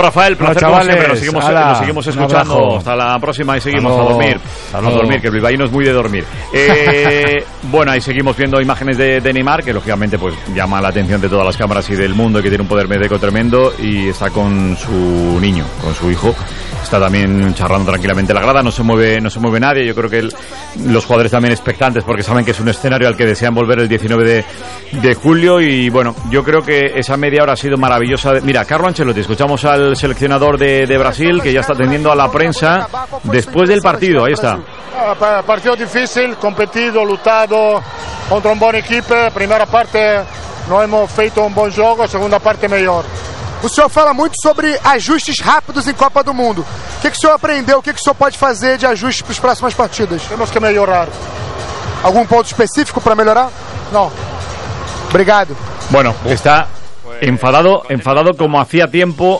Rafael, placer como siempre. Nos seguimos escuchando. Hasta la próxima y seguimos a dormir. A dormir, que el bilbaíno es muy de dormir. Bueno, ahí seguimos viendo imágenes de Neymar, que lógicamente pues llama la atención de todas las cámaras y del mundo, y que tiene un poder médico tremendo, y está con su niño, con su hijo. Está también charlando tranquilamente en la grada, no se mueve nadie. Yo creo que los jugadores también expectantes, porque saben que es un escenario al que desean volver el 19 de julio. Y bueno, yo creo que esa media hora ha sido maravillosa. Mira, Carlo Ancelotti, escuchamos al seleccionador de Brasil, que ya está atendiendo a la prensa después del partido. Ahí está. Partido difícil, competido, lutado contra un buen equipo. Primera parte no hemos feito un buen juego, segunda parte mejor. O senhor fala muito sobre ajustes rápidos em Copa do Mundo. O que o senhor aprendeu? O que o senhor pode fazer de ajustes para as próximas partidas? Temos que melhorar. Algum ponto específico para melhorar? No. Obrigado. Bueno, está enfadado como hacía tiempo.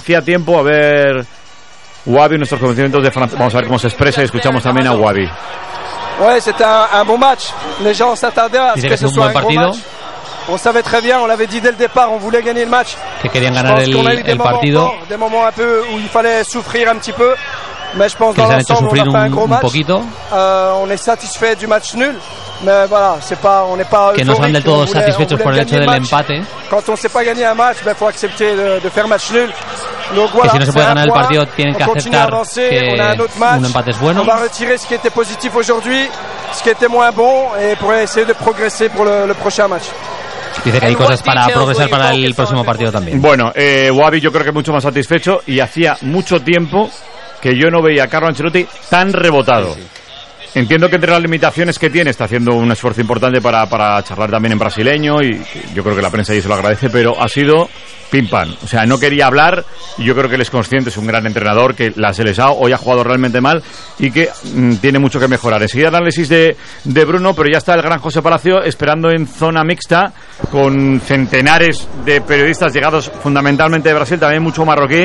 A ver, Wabi, nuestros conocimientos de Francia. Vamos a ver cómo se expresa y escuchamos también a Wabi. Ouais, c'était un bon match. Les gens s'attendaient à ce que ce soit un gros match. On savait très bien, on l'avait dit dès le départ, on voulait gagner le match. Que querían ganar el partido. Des moments un peu où il fallait souffrir un petit peu. Mais je pense que dans l'ensemble, on a fait un gros match. Poquito. On est satisfait du match nul. Mais voilà, on n'est pas que no están del todo satisfechos por el hecho del empate. Quand on ne sait pas gagner un match, il faut accepter de faire match nul. Donc, voilà, que si no se puede ganar el partido, tienen que aceptar que un empate es bueno. On va retirer ce qui était positif aujourd'hui, ce qui était moins bon, et pour essayer de progresser pour le prochain match. Dice que hay cosas para progresar para el próximo partido también. Bueno, Wabi yo creo que mucho más satisfecho, y hacía mucho tiempo que yo no veía a Carlo Ancelotti tan rebotado. Sí. Entiendo que entre las limitaciones que tiene está haciendo un esfuerzo importante para charlar también en brasileño, y yo creo que la prensa ahí se lo agradece, pero ha sido pim pam. O sea, no quería hablar, y yo creo que él es consciente, es un gran entrenador, que la Seleção hoy ha jugado realmente mal y que tiene mucho que mejorar. Enseguida el análisis de Bruno, pero ya está el gran José Palacio esperando en zona mixta con centenares de periodistas llegados fundamentalmente de Brasil, también mucho marroquí,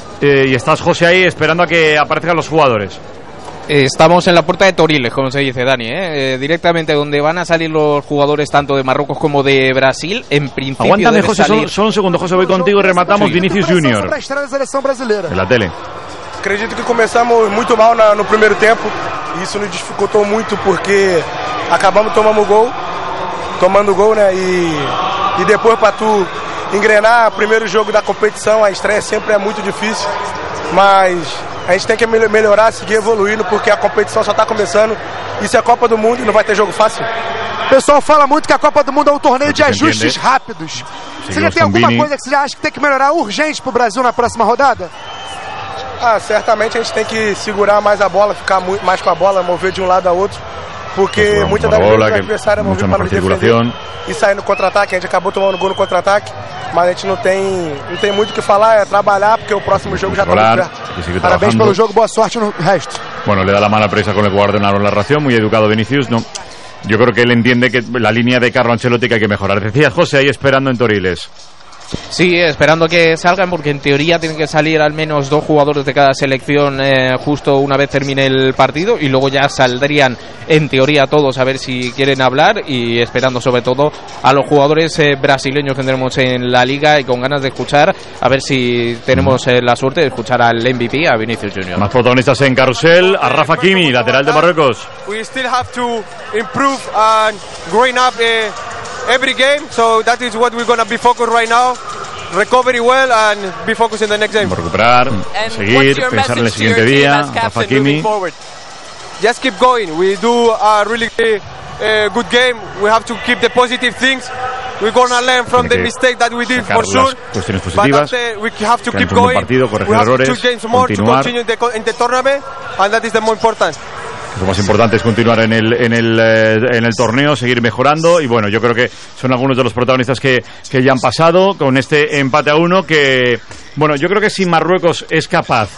y estás, José, ahí esperando a que aparezcan los jugadores. Estamos en la puerta de Toriles, como se dice, Dani, directamente donde van a salir los jugadores tanto de Marruecos como de Brasil. En principio, aguántame, José, solo un segundo, José, voy contigo y rematamos. Vinicius Júnior en la tele. Acredito que começamos muito mal no primeiro tempo, e isso nos dificultou muito porque acabamos tomando gol, né? E depois para tu engrenar, primeiro jogo da competição, a estreia sempre é muito difícil, mas a gente tem que melhorar, seguir evoluindo, porque a competição só está começando. Isso é a Copa do Mundo e não vai ter jogo fácil. O pessoal fala muito que a Copa do Mundo é um torneio de ajustes rápidos. Você já tem alguma coisa que você acha que tem que melhorar urgente para o Brasil na próxima rodada? Certamente a gente tem que segurar mais a bola, ficar mais com a bola, mover de um lado a outro, porque muitas das vezes o adversário é movido para nos defender e sair no contra-ataque. A gente acabou tomando gol no contra-ataque, mas a gente não tem muito o que falar, é trabalhar, porque o próximo jogo já está muito perto. Parabéns pelo jogo, boa sorte no resto. Bueno, le da la mano a presa con el que guardaron la ración, muy educado Vinicius. No, yo creo que él entiende que la línea de Carlo Ancelotti que hay que mejorar. Decías, José, ahí esperando en Toriles. Sí, esperando que salgan, porque en teoría tienen que salir al menos 2 jugadores de cada selección justo una vez termine el partido, y luego ya saldrían en teoría todos a ver si quieren hablar, y esperando sobre todo a los jugadores brasileños que tendremos en la liga, y con ganas de escuchar a ver si tenemos la suerte de escuchar al MVP, a Vinicius Júnior. Más protagonistas en carrusel, a Rafa Kimi, lateral de Marruecos. We still have to improve and growing up every game, so that is what we're going to be focused right now. Recovery well and be focused in the next game. Recuperar, seguir, pensar en el siguiente día. Rafa Kimi. Just keep going. We do a really good game. We have to keep the positive things. We're going to learn from the mistake that we did for sure. Cuestiones positivas. But we have to keep going. Partido, corregir we have errores, 2 games more continuar. To continue in the tournament, and that is the more important. Lo más importante es continuar en el torneo, seguir mejorando, y bueno, yo creo que son algunos de los protagonistas que ya han pasado con este empate a 1, que bueno, yo creo que si Marruecos es capaz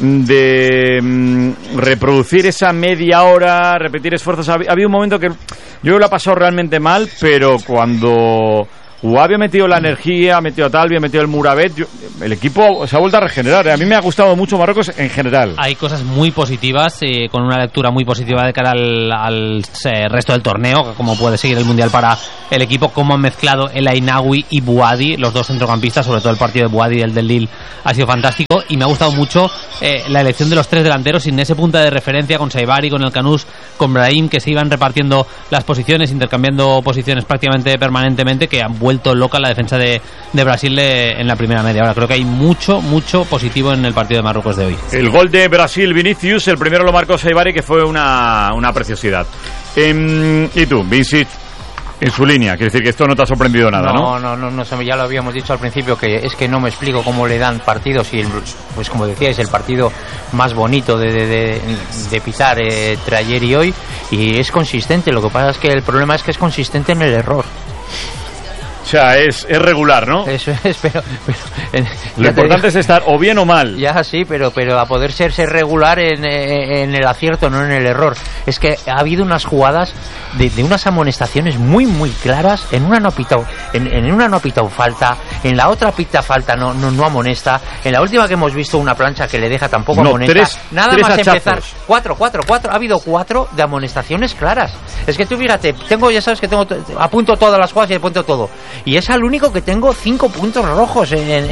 de reproducir esa media hora, repetir esfuerzos, había un momento que yo lo he pasado realmente mal, pero cuando Uabi ha metido la energía, ha metido a Talvi, ha metido el Muravet. El equipo se ha vuelto a regenerar. A mí me ha gustado mucho Marruecos en general. Hay cosas muy positivas, con una lectura muy positiva de cara al resto del torneo, como puede seguir el Mundial para el equipo, cómo han mezclado El Ainaoui y Bouhaddi, los dos centrocampistas, sobre todo el partido de Bouhaddi y el del Lille ha sido fantástico, y me ha gustado mucho la elección de los tres delanteros sin ese punto de referencia, con Saibari, con El Canús, con Brahim, que se iban repartiendo las posiciones, intercambiando posiciones prácticamente permanentemente, que han vuelto loca la defensa de Brasil en la primera media hora. Creo que hay mucho positivo en el partido de Marruecos de hoy. El gol de Brasil, Vinicius, el primero lo marcó Saibari, que fue una preciosidad. Y tú, Vincic, en su línea, quiere decir que esto no te ha sorprendido nada, ¿no? No, ya lo habíamos dicho al principio, que es que no me explico cómo le dan partidos y, pues como decíais, el partido más bonito de pitar entre ayer y hoy, y es consistente. Lo que pasa es que el problema es que es consistente en el error. O sea, es regular, ¿no? Eso es, pero lo importante es estar o bien o mal. Ya sí, pero a poder ser regular en el acierto, no en el error. Es que ha habido unas jugadas de unas amonestaciones muy claras. En una no ha pitado, en una no ha pitado falta, en la otra pita falta, no amonesta. En la última que hemos visto una plancha que le deja tampoco amonesta. Nada más hachazos. Empezar. Cuatro. Ha habido 4 de amonestaciones claras. Es que tú fíjate, apunto todas las jugadas y apunto todo. Y es al único que tengo 5 puntos rojos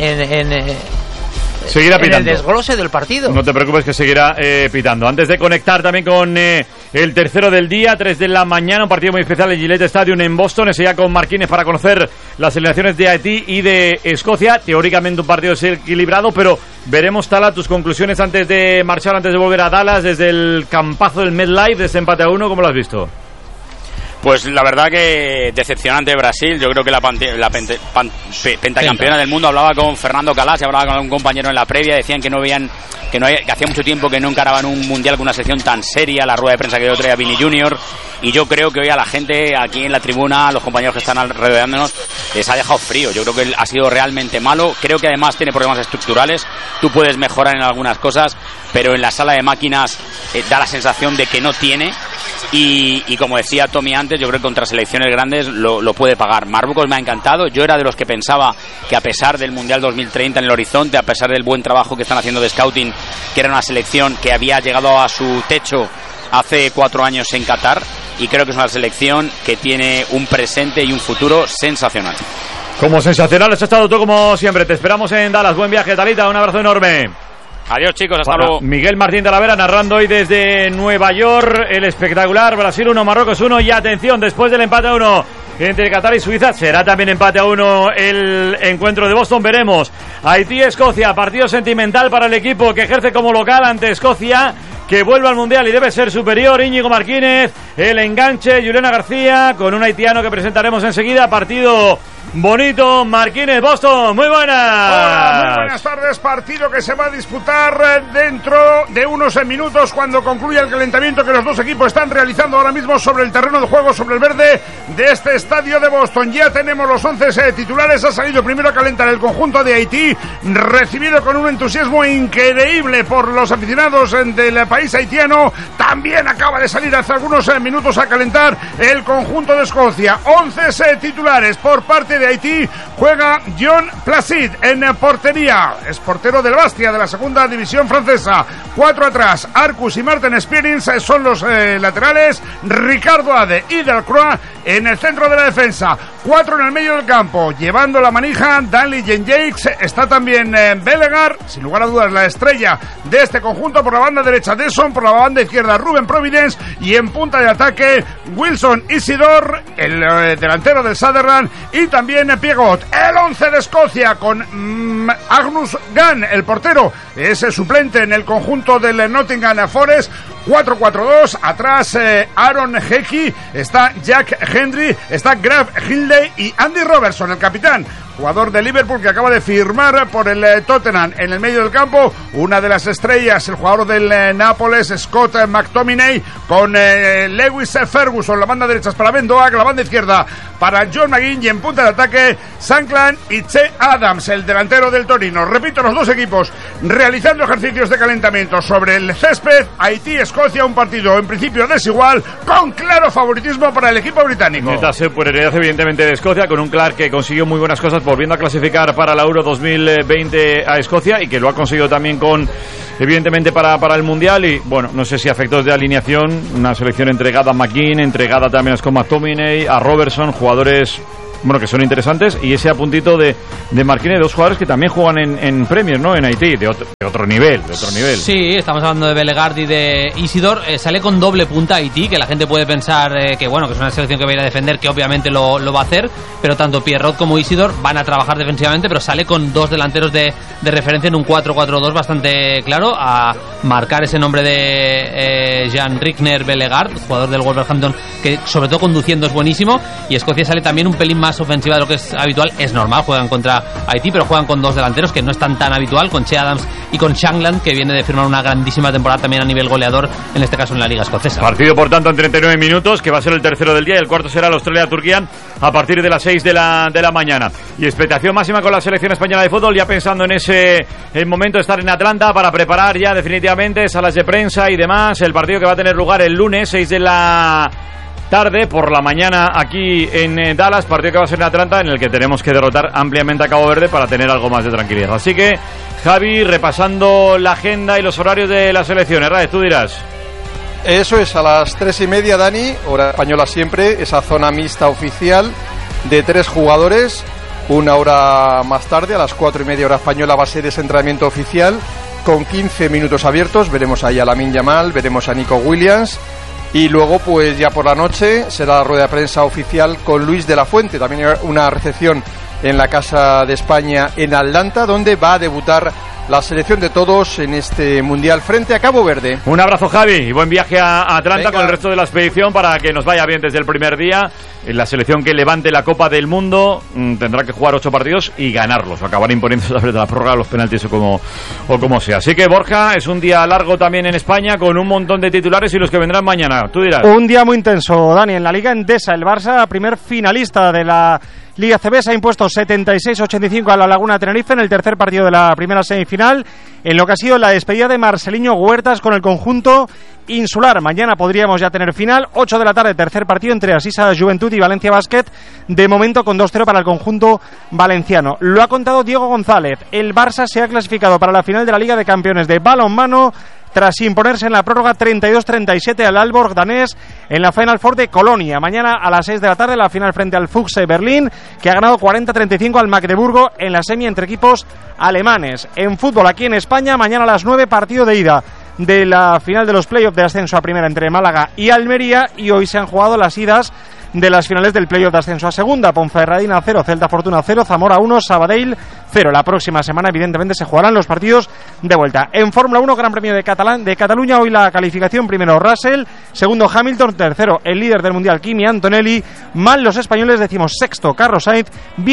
seguirá pitando. En el desglose del partido. No te preocupes, que seguirá pitando. Antes de conectar también con el tercero del día, 3 de la mañana, un partido muy especial en Gillette Stadium en Boston. Ese ya con Marquínez para conocer las eliminaciones de Haití y de Escocia. Teóricamente un partido desequilibrado, pero veremos, Tala, tus conclusiones antes de marchar, antes de volver a Dallas, desde el campazo del MetLife, de ese empate a 1, ¿cómo lo has visto? Pues la verdad que decepcionante Brasil. Yo creo que la pentacampeona del mundo, hablaba con Fernando Calas y hablaba con un compañero en la previa, decían que que hacía mucho tiempo que no encaraban un mundial con una sección tan seria, la rueda de prensa que dio otro día Vini Junior, y yo creo que hoy a la gente aquí en la tribuna, a los compañeros que están rodeándonos, les ha dejado frío. Yo creo que ha sido realmente malo. Creo que además tiene problemas estructurales. Tú puedes mejorar en algunas cosas, pero en la sala de máquinas da la sensación de que no tiene. Y como decía Tommy antes, yo creo que contra selecciones grandes lo puede pagar. Marruecos me ha encantado. Yo era de los que pensaba que, a pesar del Mundial 2030 en el horizonte, a pesar del buen trabajo que están haciendo de scouting, que era una selección que había llegado a su techo hace 4 años en Qatar, y creo que es una selección que tiene un presente y un futuro sensacional. Como sensacional has estado tú, como siempre. Te esperamos en Dallas. Buen viaje, Talita, un abrazo enorme. Adiós, chicos, hasta luego. Miguel Martín Talavera narrando hoy desde Nueva York el espectacular Brasil 1, Marruecos 1. Y atención, después del empate a 1 entre Qatar y Suiza, será también empate a 1 el encuentro de Boston. Veremos Haití-Escocia, partido sentimental para el equipo que ejerce como local ante Escocia, que vuelve al Mundial y debe ser superior. Íñigo Marquínez, el enganche, Juliana García, con un haitiano que presentaremos enseguida. Partido bonito, Marquínez, Boston, muy buenas. Hola, muy buenas tardes. Partido que se va a disputar dentro de unos minutos, cuando concluya el calentamiento que los dos equipos están realizando ahora mismo sobre el terreno de juego, sobre el verde de este estadio de Boston. Ya tenemos los 11 titulares. Ha salido primero a calentar el conjunto de Haití, recibido con un entusiasmo increíble por los aficionados del país haitiano. También acaba de salir hace algunos minutos a calentar el conjunto de Escocia. 11 titulares por parte de Haití. Juega John Placid en portería, es portero del Bastia de la segunda división francesa. 4 atrás, Arcus y Martin Spierings son los laterales. Ricardo Ade y Delcroix en el centro de la defensa. 4 en el medio del campo, llevando la manija Danley Jakes. Está también Belegar, sin lugar a dudas la estrella de este conjunto. Por la banda derecha Desson, por la banda izquierda Ruben Providence, y en punta de ataque Wilson Isidore, el delantero del Sunderland, y también Piegot. El 11 de Escocia con Agnus Gunn, el portero, es suplente en el conjunto del Nottingham Forest. 4-4-2, atrás Aaron Hickey, está Jack Henry, está Graf Hindley y Andy Robertson, el capitán. jugador de Liverpool que acaba de firmar por el Tottenham. En el medio del campo, una de las estrellas, el jugador del Nápoles, Scott McTominay, con Lewis Ferguson. La banda derecha es para Ben Doak, la banda izquierda para John McGinn, y en punta de ataque Shankland y Che Adams, el delantero del Torino. Repito, los dos equipos realizando ejercicios de calentamiento sobre el césped. Haití-Escocia, un partido en principio desigual, con claro favoritismo para el equipo británico. Neta superioridad evidentemente de Escocia, con un Clark que consiguió muy buenas cosas volviendo a clasificar para la Euro 2020 a Escocia, y que lo ha conseguido también con, evidentemente, para el Mundial. Y bueno, no sé si efectos de alineación, una selección entregada a McGinn, entregada también a Scott McTominay, a Robertson, jugadores, bueno, que son interesantes, y ese apuntito de Marquinhos, dos jugadores que también juegan en Premier, ¿no? En Haití, de otro nivel. Sí, estamos hablando de Bellegarde y de Isidor. Sale con doble punta Haití, que la gente puede pensar que bueno, que es una selección que va a ir a defender, que obviamente lo va a hacer, pero tanto Pierrot como Isidor van a trabajar defensivamente, pero sale con dos delanteros de referencia en un 4-4-2 bastante claro, a marcar ese nombre de Jean Rickner Bellegarde, jugador del Wolverhampton, que sobre todo conduciendo es buenísimo. Y Escocia sale también un pelín más ofensiva de lo que es habitual. Es normal, juegan contra Haití, pero juegan con dos delanteros, que no es tan habitual, con Che Adams y con Shankland, que viene de firmar una grandísima temporada también a nivel goleador, en este caso en la Liga Escocesa. Partido, por tanto, en 39 minutos, que va a ser el tercero del día, y el cuarto será el Australia-Turquía a partir de las 6 de la mañana. Y expectación máxima con la selección española de fútbol, ya pensando en ese momento de estar en Atlanta para preparar ya definitivamente salas de prensa y demás, el partido que va a tener lugar el lunes, 6 de la tarde, por la mañana aquí en Dallas, partido que va a ser en Atlanta, en el que tenemos que derrotar ampliamente a Cabo Verde para tener algo más de tranquilidad. Así que, Javi, repasando la agenda y los horarios de las selecciones. Raez, tú dirás. Eso es, a las 3:30, Dani, hora española siempre, esa zona mixta oficial de 3 jugadores. Una hora más tarde, a las 4:30 hora española, va a ser ese entrenamiento oficial con 15 minutos abiertos. Veremos ahí a Lamine Yamal, veremos a Nico Williams. Y luego, pues ya por la noche, será la rueda de prensa oficial con Luis de la Fuente. También hay una recepción en la Casa de España en Atlanta, donde va a debutar la selección de todos en este Mundial frente a Cabo Verde. Un abrazo, Javi, y buen viaje a Atlanta. Venga, con el resto de la expedición, para que nos vaya bien desde el primer día. La selección que levante la Copa del Mundo tendrá que jugar 8 partidos y ganarlos, o acabar imponiéndose de la prórroga, los penaltis o como sea. Así que, Borja, es un día largo también en España, con un montón de titulares y los que vendrán mañana. Tú dirás. Un día muy intenso, Dani, en la Liga Endesa. El Barça, primer finalista de la Liga CB, se ha impuesto 76-85 a la Laguna Tenerife en el tercer partido de la primera semifinal, en lo que ha sido la despedida de Marceliño Huertas con el conjunto insular. Mañana podríamos ya tener final, 8 de la tarde, tercer partido entre Asisa Juventud y Valencia Basket, de momento con 2-0 para el conjunto valenciano. Lo ha contado Diego González. El Barça se ha clasificado para la final de la Liga de Campeones de balonmano tras imponerse en la prórroga 32-37 al Aalborg danés en la Final Four de Colonia. Mañana a las 6 de la tarde la final frente al Füchse Berlín, que ha ganado 40-35 al Magdeburgo en la semi entre equipos alemanes. En fútbol, aquí en España, mañana a las 9, partido de ida de la final de los playoffs de ascenso a primera entre Málaga y Almería, y hoy se han jugado las idas de las finales del playoff de ascenso a segunda. Ponferradina 0, Celta Fortuna 0, Zamora 1, Sabadell 0. La próxima semana, evidentemente, se jugarán los partidos de vuelta. En Fórmula 1, Gran Premio de Cataluña, hoy la calificación: primero Russell, segundo Hamilton, tercero el líder del Mundial Kimi Antonelli, mal los españoles, 16º Carlos Sainz,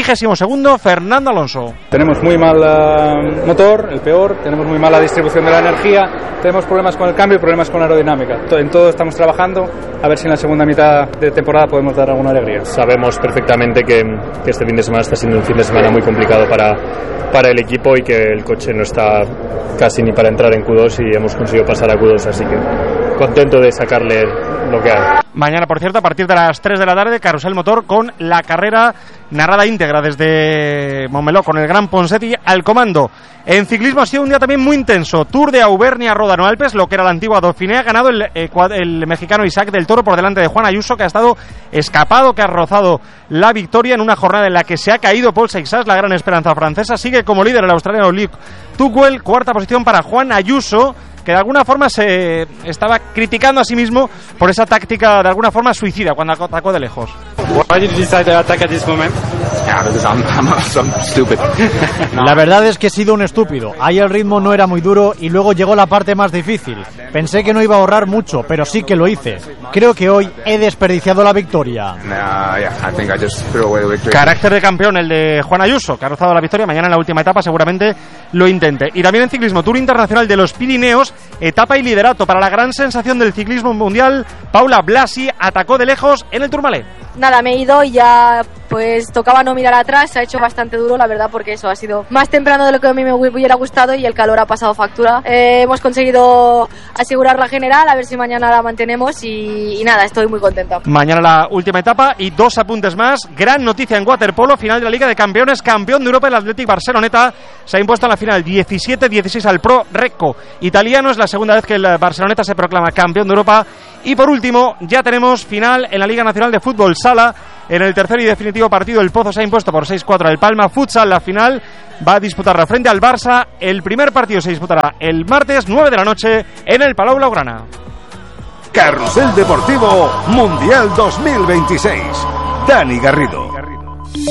22º Fernando Alonso. Tenemos muy mal motor, el peor, tenemos muy mala distribución de la energía, tenemos problemas con el cambio y problemas con la aerodinámica. En todo estamos trabajando, a ver si en la segunda mitad de temporada podemos dar alguna alegría. Sabemos perfectamente que este fin de semana está siendo un fin de semana muy complicado para el equipo, y que el coche no está casi ni para entrar en Q2, y hemos conseguido pasar a Q2, así que contento de sacarle lo que hay. Mañana, por cierto, a partir de las 3 de la tarde, Carrusel Motor con la carrera narrada íntegra desde Montmeló, con el gran Ponseti al comando. En ciclismo ha sido un día también muy intenso. Tour de Auvernia-Ródano Alpes, lo que era la antigua Dauphiné. Ha ganado el mexicano Isaac del Toro por delante de Juan Ayuso, que ha estado escapado, que ha rozado la victoria en una jornada en la que se ha caído Paul Seixas, la gran esperanza francesa. Sigue como líder el australiano Luke Tuchel, cuarta posición para Juan Ayuso, que de alguna forma se estaba criticando a sí mismo por esa táctica de alguna forma suicida cuando atacó de lejos. Why did you decide to attack at this moment? La verdad es que he sido un estúpido. Ahí el ritmo no era muy duro y luego llegó la parte más difícil. Pensé que no iba a ahorrar mucho, pero sí que lo hice. Creo que hoy he desperdiciado la victoria. Carácter de campeón el de Juan Ayuso, que ha rozado la victoria. Mañana en la última etapa seguramente lo intente. Y también en ciclismo, Tour Internacional de los Pirineos, etapa y liderato para la gran sensación del ciclismo mundial. Paula Blasi atacó de lejos en el Tourmalet. Nada, me he ido y ya pues tocaba no mirar atrás. Se ha hecho bastante duro, la verdad, porque eso ha sido más temprano de lo que a mí me hubiera gustado y el calor ha pasado factura. Hemos conseguido asegurar la general, a ver si mañana la mantenemos y nada, estoy muy contenta. Mañana la última etapa y 2 apuntes más. Gran noticia en waterpolo, final de la Liga de Campeones, campeón de Europa el Athletic Barceloneta. Se ha impuesto en la final 17-16 al Pro Recco italiano. Es la segunda vez que el Barceloneta se proclama campeón de Europa. Y por último, ya tenemos final en la Liga Nacional de Fútbol Sala. En el tercer y definitivo partido, el Pozo se ha impuesto por 6-4 al Palma Futsal. La final va a disputarla frente al Barça. El primer partido se disputará el martes 9 de la noche en el Palau Blaugrana. Carrusel Deportivo Mundial 2026. Dani Garrido.